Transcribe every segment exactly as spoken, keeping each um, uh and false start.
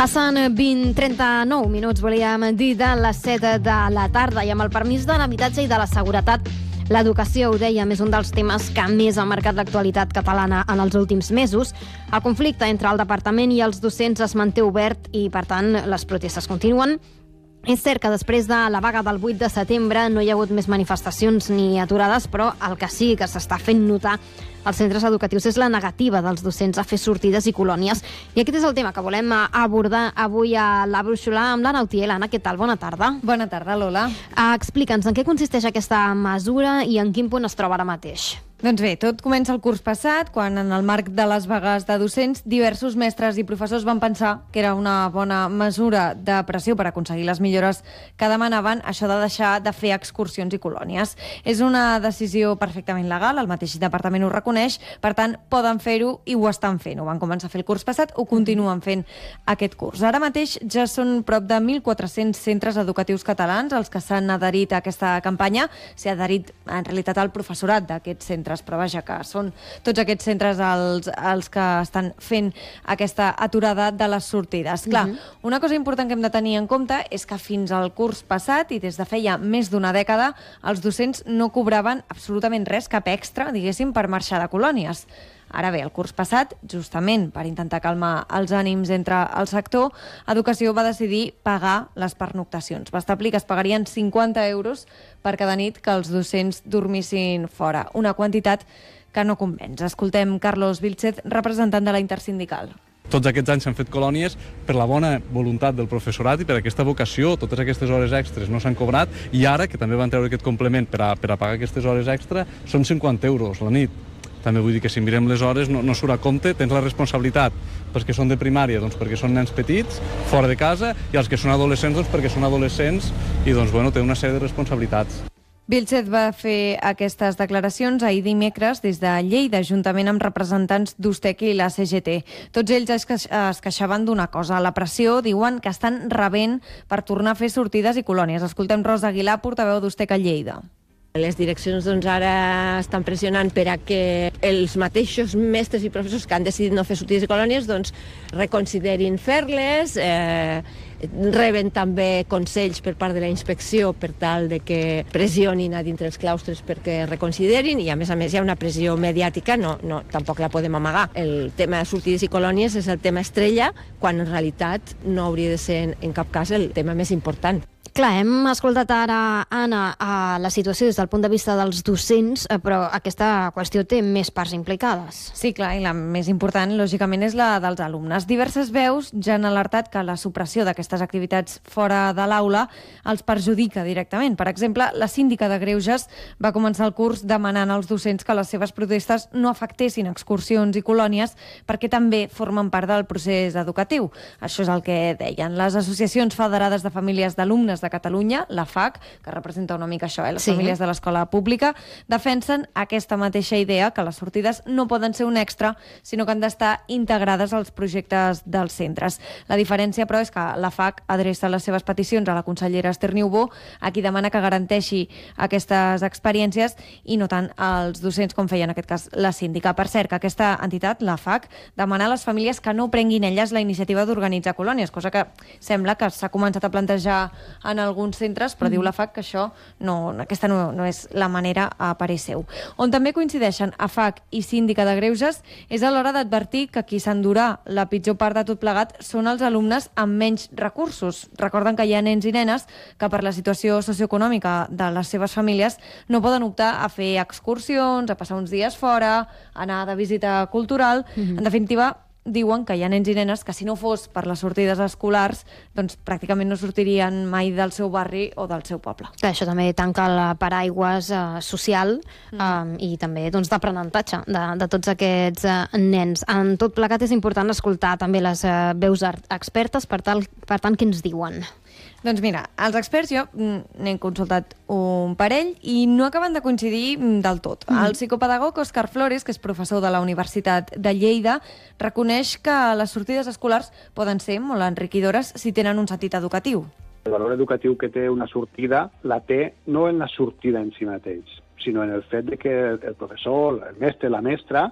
Passen vint trenta-nou minuts, volíem dir, de les set de la tarda, i amb el permís de l'habitatge i de la seguretat, l'educació, ho dèiem, és un dels temes que més ha marcat l'actualitat catalana en els últims mesos. El conflicte entre el departament i els docents es manté obert i, per tant, les protestes continuen. És cert que després de la vaga del vuit de setembre no hi ha hagut més manifestacions ni aturades, però el que sí que s'està fent notar als centres educatius és la negativa dels docents a fer sortides i colònies. I aquest és el tema que volem abordar avui a La Brúixola amb l'Anna Utiel. Anna, què tal? Bona tarda. Bona tarda, Lola. Explica'ns en què consisteix aquesta mesura i en quin punt es troba ara mateix. Doncs bé, tot comença el curs passat, quan en el marc de les vagues de docents, diversos mestres i professors van pensar que era una bona mesura de pressió per aconseguir les millores que demanaven, això de deixar de fer excursions i colònies. És una decisió perfectament legal, el mateix departament ho reconeix, per tant, poden fer-ho i ho estan fent. Ho van començar a fer el curs passat, ho continuen fent aquest curs. Ara mateix ja són prop de mil quatre-cents centres educatius catalans els que s'han adherit a aquesta campanya. S'ha adherit, en realitat, al professorat d'aquests centres, però vaja, que són tots aquests centres els, els que estan fent aquesta aturada de les sortides. Clar, uh-huh. Una cosa important que hem de tenir en compte és que fins al curs passat, i des de feia més d'una dècada, els docents no cobraven absolutament res, cap extra, diguéssim, per marxar de colònies. Ara bé, el curs passat, justament per intentar calmar els ànims entre el sector, Educació va decidir pagar les pernoctacions. Va establir que es pagarien cinquanta euros per cada nit que els docents dormissin fora. Una quantitat que no convenç. Escoltem Carlos Vilchez, representant de la Intersindical. Tots aquests anys s'han fet colònies per la bona voluntat del professorat i per aquesta vocació. Totes aquestes hores extres no s'han cobrat i ara, que també van treure aquest complement per a, per a pagar aquestes hores extra, són cinquanta euros la nit. També vull dir que si mirem les hores no, no surt a compte, tens la responsabilitat perquè són de primària, doncs perquè són nens petits, fora de casa, i els que són adolescents, doncs perquè són adolescents i doncs, bueno, té una sèrie de responsabilitats. Vilchez va fer aquestes declaracions ahir dimecres des de Lleida, juntament amb representants d'Ustec i la C G T. Tots ells es, queix es queixaven d'una cosa, la pressió, diuen que estan rebent per tornar a fer sortides i colònies. Escoltem Rosa Aguilar, portaveu d'Ustec a Lleida. Les direccions doncs, ara estan pressionant per a que els mateixos mestres i professors que han decidit no fer sortides i colònies doncs, reconsiderin fer-les, eh, reben també consells per part de la inspecció per tal de que pressionin a dintre els claustres perquè reconsiderin, i a més a més hi ha una pressió mediàtica, no, no, tampoc la podem amagar. El tema de sortides i colònies és el tema estrella, quan en realitat no hauria de ser en, en cap cas el tema més important. Clar, hem escoltat ara, Anna, a la situació des del punt de vista dels docents, però aquesta qüestió té més parts implicades. Sí, clar, i la més important, lògicament, és la dels alumnes. Diverses veus ja han alertat que la supressió d'aquestes activitats fora de l'aula els perjudica directament. Per exemple, la síndica de Greuges va començar el curs demanant als docents que les seves protestes no afectessin excursions i colònies perquè també formen part del procés educatiu. Això és el que deien les associacions federades de famílies d'alumnes de Catalunya, la F A C, que representa una mica això, eh, les sí. famílies de l'escola pública, defensen aquesta mateixa idea, que les sortides no poden ser un extra, sinó que han d'estar integrades als projectes dels centres. La diferència, però, és que la F A C adreça les seves peticions a la consellera Esther Niubó, a qui demana que garanteixi aquestes experiències i no tant als docents, com feia en aquest cas la síndica. Per cert, que aquesta entitat, la F A C, demana a les famílies que no prenguin elles la iniciativa d'organitzar colònies, cosa que sembla que s'ha començat a plantejar en alguns centres, però mm. diu la F A C que això no, aquesta no, no és la manera a parer seu. On també coincideixen a F A C i síndica de Greuges és a l'hora d'advertir que qui s'endurà la pitjor part de tot plegat són els alumnes amb menys recursos. Recorden que hi ha nens i nenes que per la situació socioeconòmica de les seves famílies no poden optar a fer excursions, a passar uns dies fora, anar de visita cultural. Mm-hmm. En definitiva, diuen que hi ha nens i nenes que si no fos per les sortides escolars doncs pràcticament no sortirien mai del seu barri o del seu poble. Clar, això també tanca el paraigües eh, social mm. eh, i també doncs, d'aprenentatge de, de tots aquests eh, nens. En tot plegat és important escoltar també les eh, veus expertes, per, tal, per tant, què ens diuen? Doncs mira, els experts, jo n'he consultat un parell i no acaben de coincidir del tot. Mm. El psicopedagog Òscar Flores, que és professor de la Universitat de Lleida, reconeix que les sortides escolars poden ser molt enriquidores si tenen un sentit educatiu. El valor educatiu que té una sortida la té no en la sortida en si mateix, sinó en el fet de que el professor, el mestre, la mestra,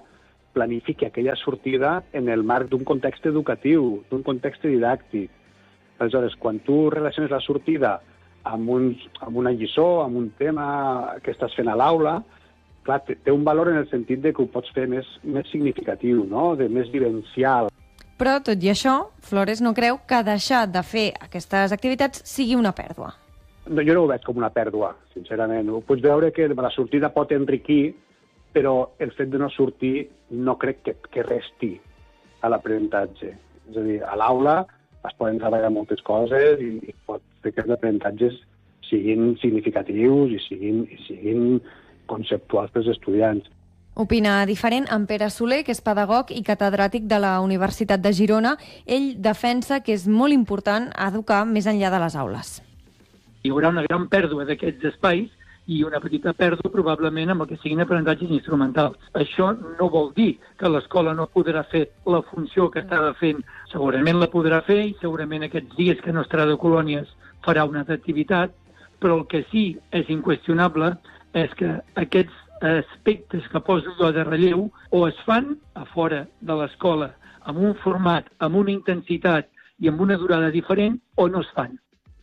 planifiqui aquella sortida en el marc d'un context educatiu, d'un context didàctic. Aleshores, quan tu relaciones la sortida amb, un, amb una lliçó, amb un tema que estàs fent a l'aula, clar, té un valor en el sentit de que ho pots fer més, més significatiu, no? De més vivencial. Però, tot i això, Flores no creu que deixar de fer aquestes activitats sigui una pèrdua. No, jo no ho veig com una pèrdua, sincerament. Ho pots veure que la sortida pot enriquir, però el fet de no sortir no crec que, que resti a l'aprenentatge. És a dir, a l'aula es poden treballar moltes coses i, i pot fer que els aprenentatges siguin significatius i siguin, i siguin conceptuals pels estudiants. Opina diferent en Pere Soler, que és pedagog i catedràtic de la Universitat de Girona. Ell defensa que és molt important educar més enllà de les aules. Hi haurà una gran pèrdua d'aquests espais i una petita pèrdua probablement amb el que siguin aprenentatges instrumentals. Això no vol dir que l'escola no podrà fer la funció que estava fent. Segurament la podrà fer i segurament aquests dies que no estarà de colònies farà una altra activitat, però el que sí és inqüestionable és que aquests aspectes que poso jo de relleu o es fan a fora de l'escola amb un format, amb una intensitat i amb una durada diferent o no es fan.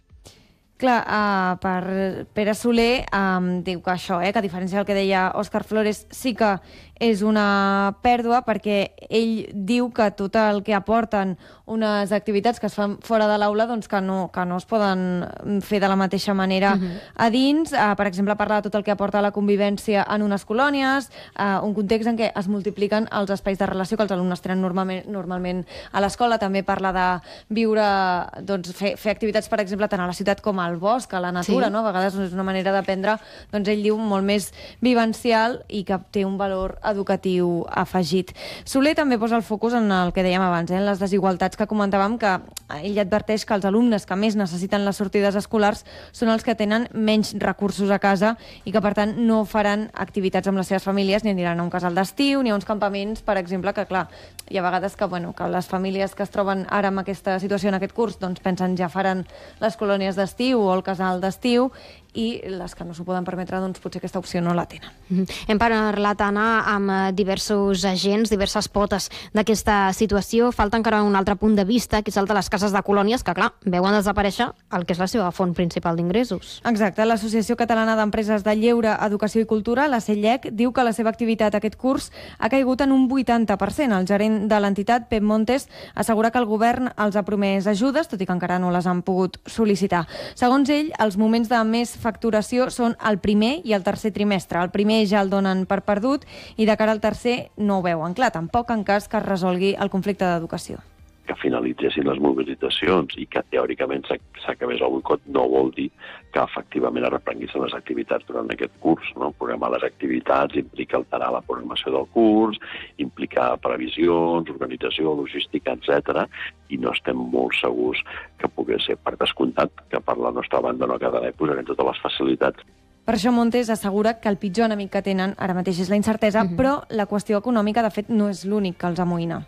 Clar, uh, per Pere Soler um, diu que això, eh, que a diferència del que deia Òscar Flores, sí que és una pèrdua perquè ell diu que tot el que aporten unes activitats que es fan fora de l'aula doncs que no, que no es poden fer de la mateixa manera uh-huh. a dins. Uh, per exemple, parla de tot el que aporta la convivència en unes colònies, uh, un context en què es multipliquen els espais de relació que els alumnes tenen normalment, normalment a l'escola. També parla de viure, doncs, fer, fer activitats, per exemple, tant a la ciutat com al bosc, a la natura, sí. no? A vegades és una manera d'aprendre, doncs ell diu, molt més vivencial i que té un valor educatiu afegit. Soler també posa el focus en el que dèiem abans, eh, en les desigualtats que comentàvem, que ell adverteix que els alumnes que més necessiten les sortides escolars són els que tenen menys recursos a casa i que, per tant, no faran activitats amb les seves famílies, ni aniran a un casal d'estiu, ni a uns campaments, per exemple, que, clar, hi ha vegades que, bueno, que les famílies que es troben ara en aquesta situació, en aquest curs, doncs pensen ja faran les colònies d'estiu o el casal d'estiu, i les que no s'ho poden permetre, doncs potser aquesta opció no la tenen. Mm-hmm. Hem parlat, Anna, amb diversos agents, diverses potes d'aquesta situació. Falta encara un altre punt de vista, que és el de les cases de colònies, que, clar, veuen desaparèixer el que és la seva font principal d'ingressos. Exacte. L'Associació Catalana d'Empreses de Lleure, Educació i Cultura, la C E L E C, diu que la seva activitat aquest curs ha caigut en un vuitanta per cent. El gerent de l'entitat, Pep Montes, assegura que el govern els ha promès ajudes, tot i que encara no les han pogut sol·licitar. Segons ell, els moments de més facturació són el primer i el tercer trimestre. El primer ja el donen per perdut i de cara al tercer no ho veuen clar, tampoc en cas que es resolgui el conflicte d'educació. Que finalitzessin les mobilitzacions i que teòricament s'acabés el boicot no vol dir que efectivament es reprenguissin les activitats durant aquest curs. No? Programar les activitats implica alterar la programació del curs, implica previsions, organització, logística, etcètera, i no estem molt segurs que pogués ser per descomptat que per la nostra banda no quedarà i posarem totes les facilitats. Per això Montes assegura que el pitjor enemic que tenen ara mateix és la incertesa, uh-huh. però la qüestió econòmica, de fet, no és l'únic que els amoïna.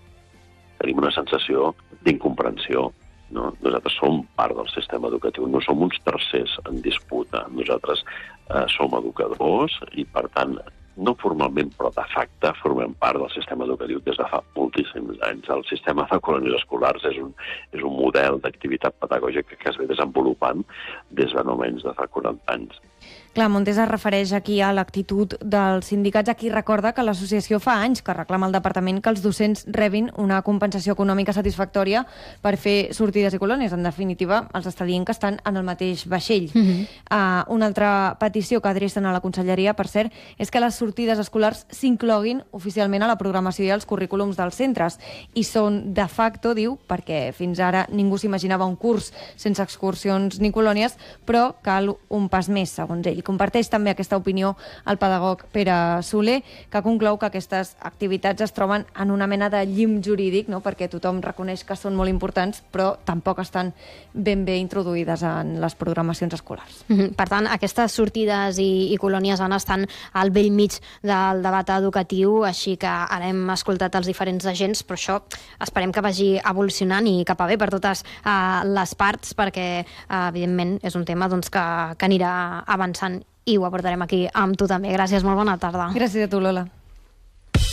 Tenim una sensació d'incomprensió. No? Nosaltres som part del sistema educatiu, no som uns tercers en disputa. Nosaltres eh, som educadors i, per tant, no formalment, però de facte, formem part del sistema educatiu des de fa moltíssims anys. El sistema de colònies escolars és un, és un model d'activitat pedagògica que es ve desenvolupant des de no menys de fa quaranta anys. Clar, Montes es refereix aquí a l'actitud dels sindicats, a qui recorda que l'associació fa anys que reclama al departament que els docents rebin una compensació econòmica satisfactòria per fer sortides i colònies. En definitiva, els està dient que estan en el mateix vaixell. Mm-hmm. uh, una altra petició que adrecen a la conselleria, per cert, és que les sortides escolars s'incloguin oficialment a la programació i als currículums dels centres. I són de facto, diu, perquè fins ara ningú s'imaginava un curs sense excursions ni colònies, però cal un pas més, segons ell. Comparteix també aquesta opinió el pedagog Pere Soler, que conclou que aquestes activitats es troben en una mena de llim jurídic, no? Perquè tothom reconeix que són molt importants, però tampoc estan ben bé introduïdes en les programacions escolars. Mm-hmm. Per tant, aquestes sortides i, i colònies han estan al vell mig del debat educatiu, així que ara hem escoltat els diferents agents, però això esperem que vagi evolucionant i cap a bé per totes uh, les parts, perquè uh, evidentment és un tema doncs, que, que anirà avançant i ho aportarem aquí amb tu també. Gràcies, molt bona tarda. Gràcies a tu, Lola.